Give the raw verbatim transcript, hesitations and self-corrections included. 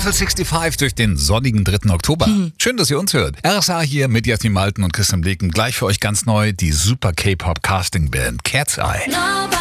Level fünfundsechzig durch den sonnigen dritten Oktober. Hm. Schön, dass ihr uns hört. R S A hier mit Jasmin Malten und Christian Bleken. Gleich für euch ganz neu die super K-Pop-Casting-Band Cat's Eye.